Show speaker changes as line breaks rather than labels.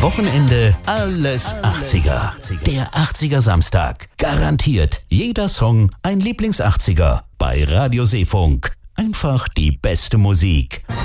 Am Wochenende alles 80er. Der 80er Samstag. Garantiert jeder Song ein Lieblings-80er. Bei Radio Seefunk. Einfach die beste Musik.